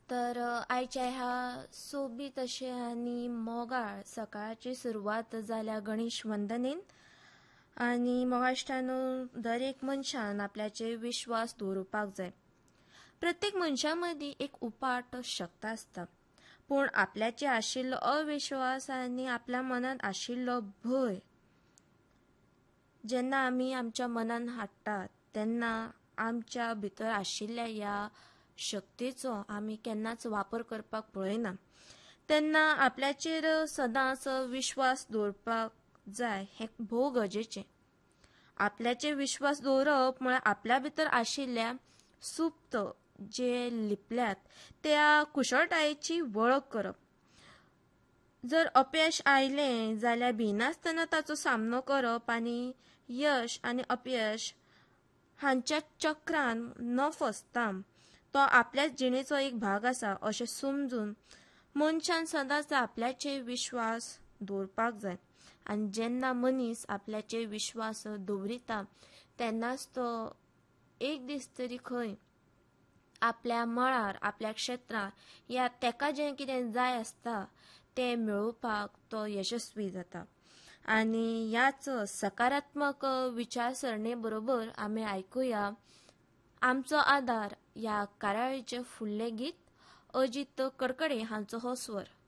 तर आयच्या ह्या सोबीत अशे आनी मोगाळ सकाळची सुरवात जाल्या गणेश वंदनेन. आनी मोगाशटान दर एक मनशान आपल्याचेर विश्वास दवरपाक जाय. प्रत्येक मनशा मदीं एक उपाट शक्त आसता, पूण आपल्याचेर आशिल्लो अविश्वास आनी आपल्या मनात आशिल्लो भंय जेन्ना आमी आमच्या मनान हाडटात तेन्ना आमच्या भितर आशिल्ल्या ह्या शक्तीचो आमी केन्नाच वापर करपाक पळयना. तेन्ना आपल्याचेर सदांच विश्वास दवरपाक जाय हें भोव गरजेचें. आपल्याचेर विश्वास दवरप म्हळ्यार आपल्या भितर आशिल्ल्या सुप्त जे लिपल्यात त्या कुशळटायेची वळख करप. जर अपयश आयलें जाल्यार भिनासतना ताचो सामनो करप आनी यश आनी अपयश हांच्या चक्रान न फसता तो आपल्याच जिणेचो एक भाग आसा अशें समजून मनशान सदांच आपल्याचेर विश्वास दवरपाक जाय. आनी जेन्ना मनीस आपल्याचेर विश्वास दवरिता तेन्नाच तो एक दीस तरी खंय आपल्या मळार आपल्या क्षेत्रांत या तेका जें कितें जाय आसता तें मेळोवपाक तो यशस्वी जाता. आनी ह्याच सकारात्मक विचारसरणे बरोबर आमी आयकुया आमचो आदार ह्या कार्यावळीचें फुडलें गीत अजित कडकडे हांचो हो स्वर.